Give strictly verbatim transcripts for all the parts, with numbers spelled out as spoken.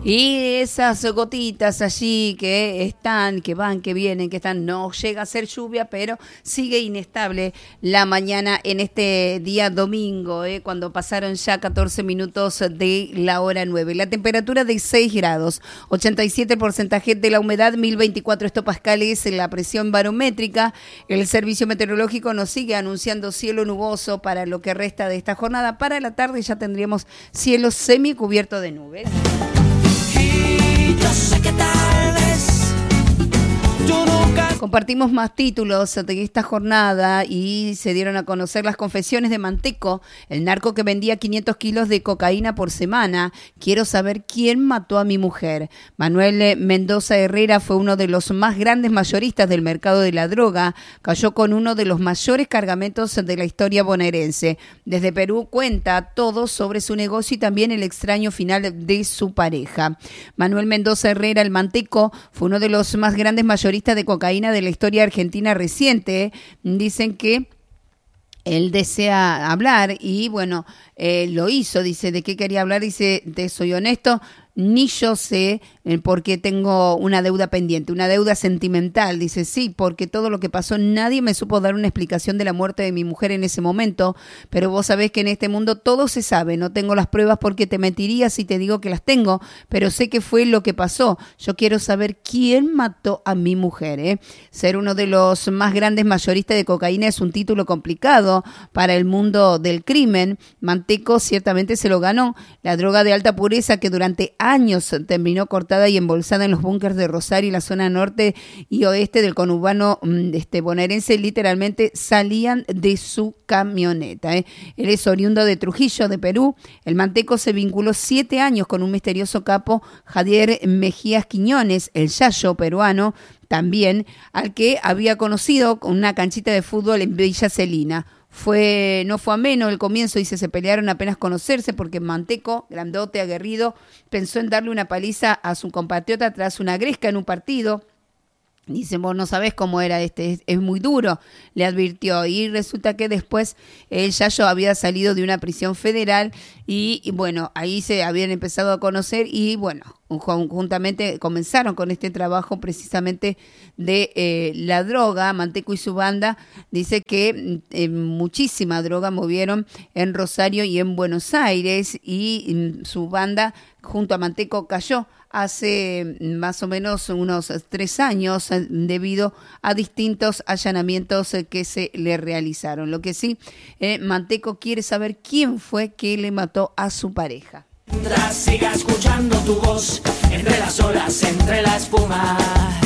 Y esas gotitas allí que están, que van, que vienen, que están, no llega a ser lluvia, pero sigue inestable la mañana en este día domingo, ¿eh? Cuando pasaron ya catorce minutos de la hora nueve. La temperatura de seis grados, ochenta y siete porcentaje de la humedad, mil veinticuatro hectopascales en la presión barométrica. El servicio meteorológico nos sigue anunciando cielo nuboso para lo que resta de esta jornada. Para la tarde ya tendríamos cielo semicubierto de nubes. Yo sé que tal vez tú nunca... Compartimos más títulos de esta jornada y se dieron a conocer las confesiones de Manteco, el narco que vendía quinientos kilos de cocaína por semana. Quiero saber quién mató a mi mujer. Manuel Mendoza Herrera fue uno de los más grandes mayoristas del mercado de la droga. Cayó con uno de los mayores cargamentos de la historia bonaerense. Desde Perú cuenta todo sobre su negocio y también el extraño final de su pareja. Manuel Mendoza Herrera, el Manteco, fue uno de los más grandes mayoristas de cocaína de la historia argentina reciente. Dicen que él desea hablar y bueno, eh, lo hizo. Dice, ¿de qué quería hablar? Dice, te soy honesto, ni yo sé eh, porque tengo una deuda pendiente, una deuda sentimental. Dice, sí, porque todo lo que pasó, nadie me supo dar una explicación de la muerte de mi mujer en ese momento, pero vos sabés que en este mundo todo se sabe. No tengo las pruebas porque te mentiría si te digo que las tengo, pero sé que fue lo que pasó. Yo quiero saber quién mató a mi mujer. ¿eh? Ser uno de los más grandes mayoristas de cocaína es un título complicado para el mundo del crimen. Manteco ciertamente se lo ganó. La droga de alta pureza que durante años terminó cortada y embolsada en los búnkers de Rosario y la zona norte y oeste del conurbano este, bonaerense, literalmente salían de su camioneta. ¿eh? Él es oriundo de Trujillo, de Perú. El Manteco se vinculó siete años con un misterioso capo, Javier Mejías Quiñones, el yayo peruano, también, al que había conocido con una canchita de fútbol en Villa Celina. Fue, no fue ameno el comienzo, dice, se pelearon apenas conocerse porque Manteco, grandote, aguerrido, pensó en darle una paliza a su compatriota tras una gresca en un partido. Dice, vos no sabés cómo era este, es, es muy duro, le advirtió. Y resulta que después el yayo había salido de una prisión federal y, y bueno, ahí se habían empezado a conocer y bueno, juntamente comenzaron con este trabajo precisamente de eh, la droga. Manteco y su banda, dice que eh, muchísima droga movieron en Rosario y en Buenos Aires y mm, su banda junto a Manteco cayó hace más o menos unos tres años debido a distintos allanamientos que se le realizaron. Lo que sí, eh, Manteco quiere saber quién fue que le mató a su pareja. Mientras siga escuchando tu voz entre las olas, entre la espuma,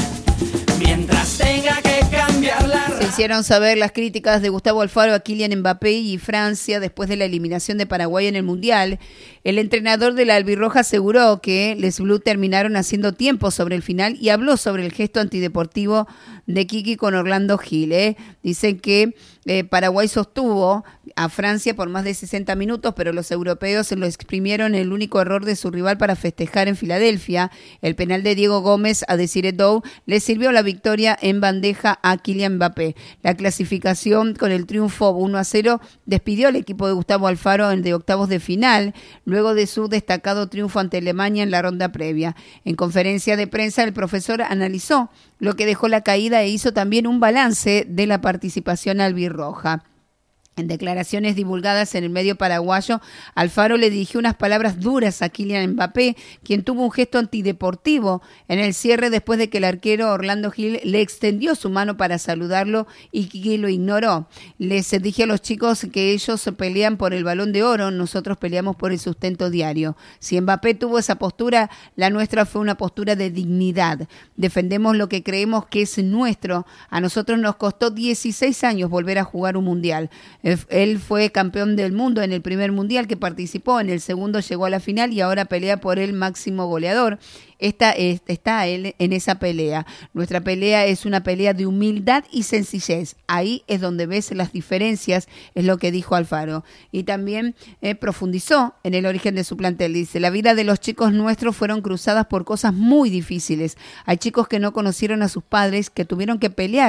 mientras tenga que cambiar la... Se hicieron saber las críticas de Gustavo Alfaro a Kylian Mbappé y Francia después de la eliminación de Paraguay en el Mundial. El entrenador de la albirroja aseguró que Les Blue terminaron haciendo tiempo sobre el final y habló sobre el gesto antideportivo de Kiki con Orlando Gil. ¿eh? Dicen que eh, Paraguay sostuvo a Francia por más de sesenta minutos, pero los europeos lo exprimieron el único error de su rival para festejar en Filadelfia. El penal de Diego Gómez a Desiree Dow le sirvió la victoria en bandeja a Kylian Mbappé. La clasificación con el triunfo uno a cero despidió al equipo de Gustavo Alfaro en de octavos de final, luego de su destacado triunfo ante Alemania en la ronda previa. En conferencia de prensa, el profesor analizó lo que dejó la caída e hizo también un balance de la participación albirroja. En declaraciones divulgadas en el medio paraguayo, Alfaro le dirigió unas palabras duras a Kylian Mbappé, quien tuvo un gesto antideportivo en el cierre después de que el arquero Orlando Gil le extendió su mano para saludarlo y Kiki lo ignoró. Les dije a los chicos que ellos pelean por el Balón de Oro, nosotros peleamos por el sustento diario. Si Mbappé tuvo esa postura, la nuestra fue una postura de dignidad. Defendemos lo que creemos que es nuestro. A nosotros nos costó dieciséis años volver a jugar un mundial. Él fue campeón del mundo en el primer mundial que participó, en el segundo llegó a la final y ahora pelea por el máximo goleador. Esta, está él en esa pelea. Nuestra pelea es una pelea de humildad y sencillez. Ahí es donde ves las diferencias, es lo que dijo Alfaro. Y también eh, profundizó en el origen de su plantel. Dice, la vida de los chicos nuestros fueron cruzadas por cosas muy difíciles. Hay chicos que no conocieron a sus padres, que tuvieron que pelear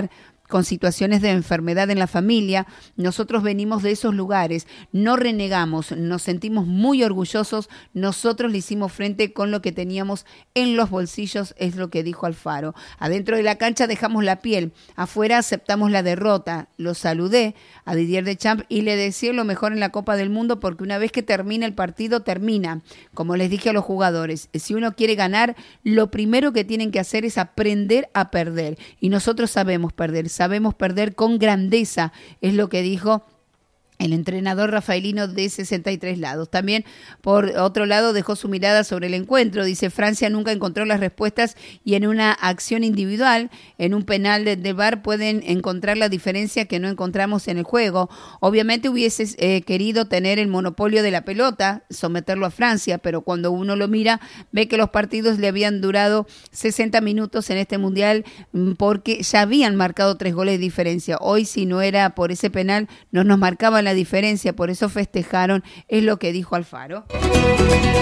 con situaciones de enfermedad en la familia. Nosotros venimos de esos lugares, no renegamos, nos sentimos muy orgullosos, nosotros le hicimos frente con lo que teníamos en los bolsillos, es lo que dijo Alfaro. Adentro de la cancha dejamos la piel, afuera aceptamos la derrota. Lo saludé a Didier Deschamps y le deseo lo mejor en la Copa del Mundo, porque una vez que termina el partido, termina. Como les dije a los jugadores, si uno quiere ganar, lo primero que tienen que hacer es aprender a perder. Y nosotros sabemos perder, sabemos perder con grandeza, es lo que dijo el entrenador rafaelino de sesenta y tres lados. También, por otro lado, dejó su mirada sobre el encuentro. Dice, Francia nunca encontró las respuestas y en una acción individual, en un penal de, de V A R, pueden encontrar la diferencia que no encontramos en el juego. Obviamente hubiese eh, querido tener el monopolio de la pelota, someterlo a Francia, pero cuando uno lo mira, ve que los partidos le habían durado sesenta minutos en este Mundial, porque ya habían marcado tres goles de diferencia. Hoy, si no era por ese penal, no nos marcaban la diferencia, por eso festejaron, es lo que dijo Alfaro.